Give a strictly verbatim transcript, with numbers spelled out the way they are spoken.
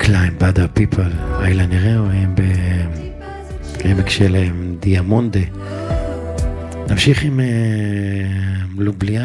קליין, באדה פיפל, איילה נראו, הם בעמק של דיאמונדה. נמשיך עם לובליאנה.